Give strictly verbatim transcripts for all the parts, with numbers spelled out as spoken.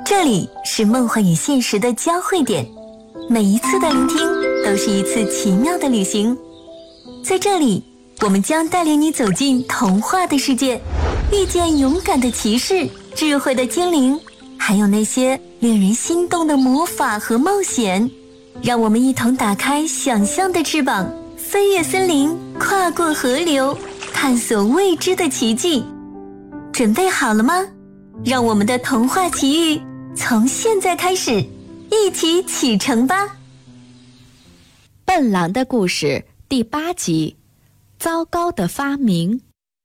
这里是梦幻与现实的交汇点，每一次的聆听都是一次奇妙的旅行。在这里，我们将带领你走进童话的世界，遇见勇敢的骑士、智慧的精灵，还有那些令人心动的魔法和冒险。让我们一同打开想象的翅膀，飞越森林，跨过河流，探索未知的奇迹。准备好了吗？让我们的童话奇遇从现在开始，一起启程吧。 笨狼的故事第八集，糟糕的发明。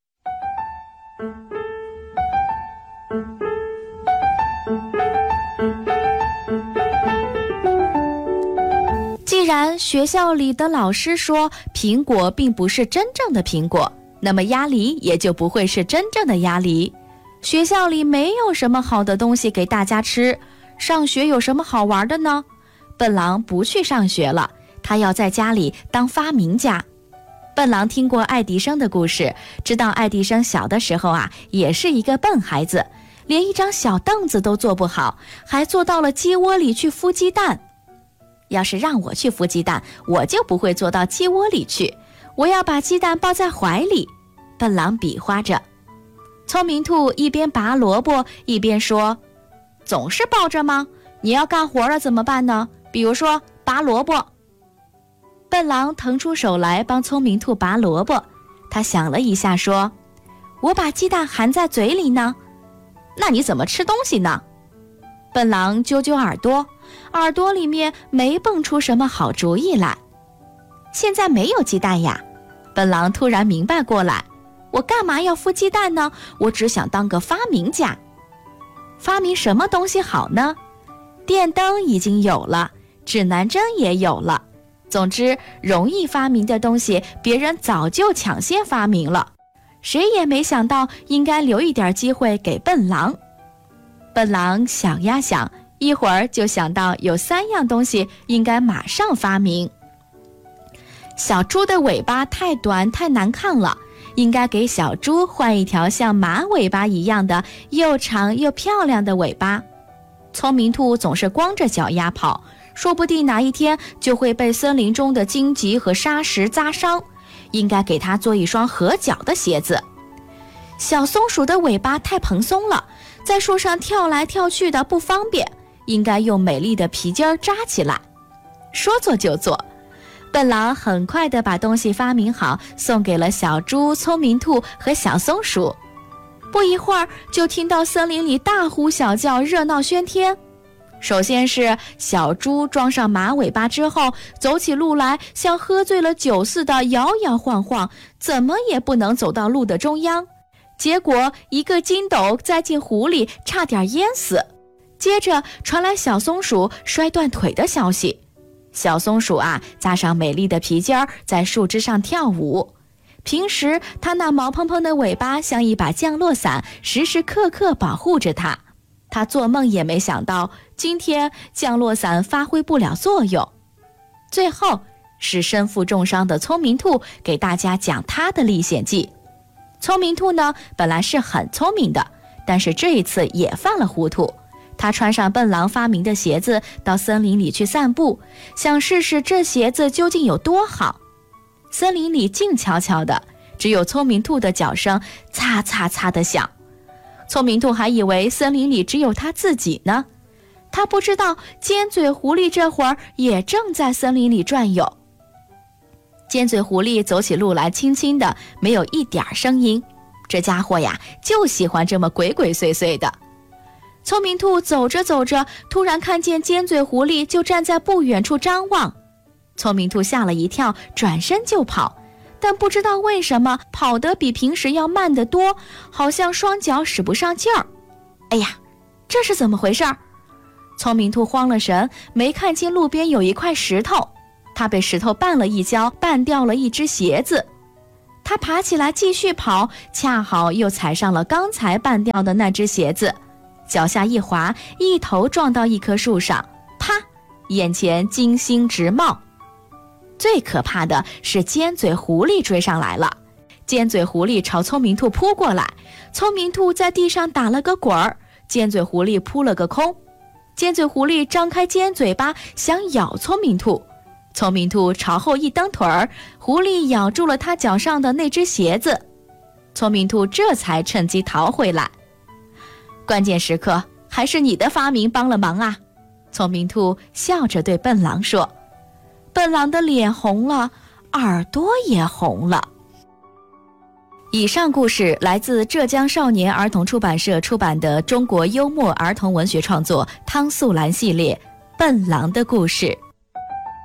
既然学校里的老师说苹果并不是真正的苹果，那么鸭梨也就不会是真正的鸭梨。学校里没有什么好的东西给大家吃，上学有什么好玩的呢？笨狼不去上学了，他要在家里当发明家。笨狼听过爱迪生的故事，知道爱迪生小的时候啊，也是一个笨孩子，连一张小凳子都做不好，还坐到了鸡窝里去孵鸡蛋。要是让我去孵鸡蛋，我就不会坐到鸡窝里去，我要把鸡蛋抱在怀里。笨狼比划着。聪明兔一边拔萝卜一边说，总是抱着吗？你要干活了怎么办呢？比如说拔萝卜。笨狼腾出手来帮聪明兔拔萝卜，他想了一下说，我把鸡蛋含在嘴里呢。那你怎么吃东西呢？笨狼揪揪耳朵，耳朵里面没蹦出什么好主意来。现在没有鸡蛋呀。笨狼突然明白过来，我干嘛要孵鸡蛋呢？我只想当个发明家。发明什么东西好呢？电灯已经有了，指南针也有了。总之，容易发明的东西，别人早就抢先发明了。谁也没想到应该留一点机会给笨狼。笨狼想呀想，一会儿就想到有三样东西应该马上发明。小猪的尾巴太短太难看了，应该给小猪换一条像马尾巴一样的又长又漂亮的尾巴。聪明兔总是光着脚丫跑，说不定哪一天就会被森林中的荆棘和沙石扎伤，应该给它做一双合脚的鞋子。小松鼠的尾巴太蓬松了，在树上跳来跳去的不方便，应该用美丽的皮筋扎起来。说做就做，笨狼很快地把东西发明好，送给了小猪、聪明兔和小松鼠。不一会儿，就听到森林里大呼小叫，热闹喧天。首先是小猪装上马尾巴之后，走起路来像喝醉了酒似的摇摇晃晃，怎么也不能走到路的中央。结果一个筋斗栽进湖里，差点淹死。接着传来小松鼠摔断腿的消息。小松鼠啊，扎上美丽的皮筋儿，在树枝上跳舞。平时它那毛蓬蓬的尾巴像一把降落伞，时时刻刻保护着它。它做梦也没想到，今天降落伞发挥不了作用。最后是身负重伤的聪明兔给大家讲他的历险记。聪明兔呢，本来是很聪明的，但是这一次也犯了糊涂。他穿上笨狼发明的鞋子，到森林里去散步，想试试这鞋子究竟有多好。森林里静悄悄的，只有聪明兔的脚声擦擦擦的响。聪明兔还以为森林里只有他自己呢，他不知道尖嘴狐狸这会儿也正在森林里转悠。尖嘴狐狸走起路来轻轻的，没有一点声音，这家伙呀，就喜欢这么鬼鬼祟祟的。聪明兔走着走着，突然看见尖嘴狐狸就站在不远处张望。聪明兔吓了一跳，转身就跑，但不知道为什么跑得比平时要慢得多，好像双脚使不上劲儿。哎呀，这是怎么回事？聪明兔慌了神，没看清路边有一块石头，他被石头绊了一跤，绊掉了一只鞋子。他爬起来继续跑，恰好又踩上了刚才绊掉的那只鞋子，脚下一滑，一头撞到一棵树上，啪，眼前金星直冒。最可怕的是尖嘴狐狸追上来了，尖嘴狐狸朝聪明兔扑过来，聪明兔在地上打了个滚儿，尖嘴狐狸扑了个空， 尖嘴狐狸张开尖嘴巴想咬聪明兔，聪明兔朝后一蹬腿儿，狐狸咬住了它脚上的那只鞋子，聪明兔这才趁机逃回来。关键时刻还是你的发明帮了忙啊，聪明兔笑着对笨狼说。笨狼的脸红了，耳朵也红了。以上故事来自浙江少年儿童出版社出版的中国幽默儿童文学创作汤素兰系列《笨狼的故事》。